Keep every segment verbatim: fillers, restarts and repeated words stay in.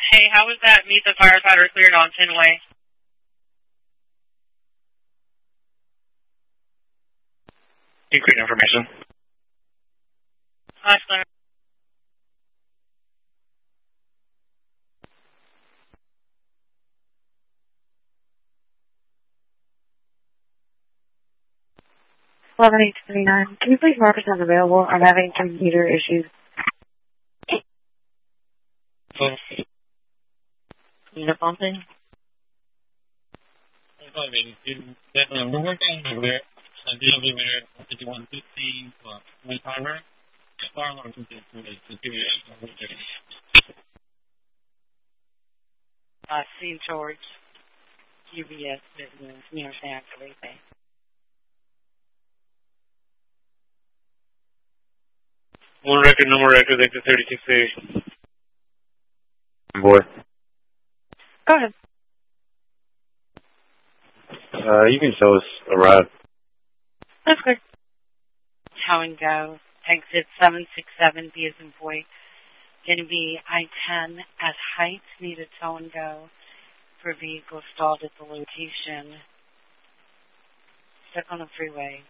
Hey, how was that meet the firefighter cleared on Tenway? Increase information. Hi, Claire. eleven eight twenty-nine. Can you please mark us as available? I'm having computer issues. Need something? I mean, definitely, we're working over there. I did over there, fifty-one fifteen, uh, my timer. Star alarm to give you Uh, Saint George, U B S Business, New York State, Felipe. One record, no more record, exit thirty-six A. Boy. Go ahead. Uh, you can show us a ride. That's good. Tow and go. Exit seven six seven, B as in boy. Going to be I ten at Heights. Need a tow and go for vehicle stalled at the location. Stuck on the freeway.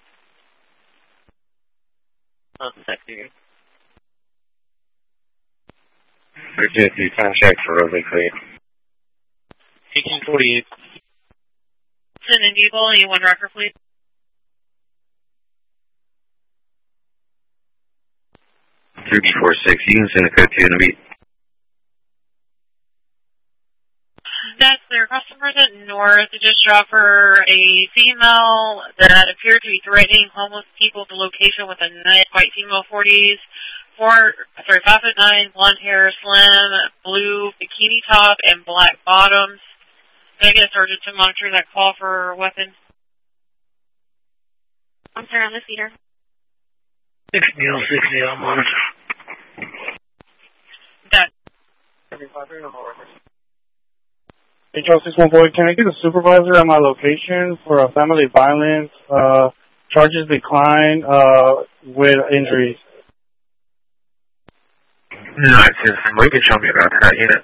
Not the sector. thirty-two, contact for roadway clear. eighteen forty-eight. Send in Eagle, any one record, please. three B four six, you can send a code to in a beat. That's their customers at North just dropped for a female that appeared to be threatening homeless people at the location with a nice white female forties, four, sorry, five foot nine, blonde hair, slim, blue bikini top, and black bottoms. Can I get a sergeant to monitor that call for a weapon? I'm sorry, on the feeder. six Neil, six Neil, monitor. That. Hey, Charles six one four, can I get a supervisor at my location for a family violence, uh, charges decline, uh, with injuries? No, it's just, you can show me about that unit.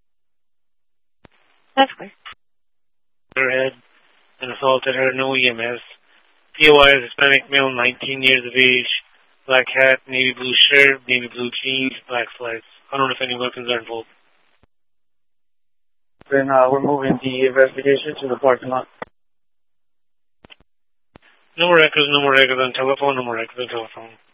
That's good. Head and assaulted her, no E M S. P O I is Hispanic male, nineteen years of age, black hat, navy blue shirt, navy blue jeans, black slacks. I don't know if any weapons are involved. Then, uh, we're moving the investigation to the parking lot. No more records, no more records on telephone, no more records on telephone.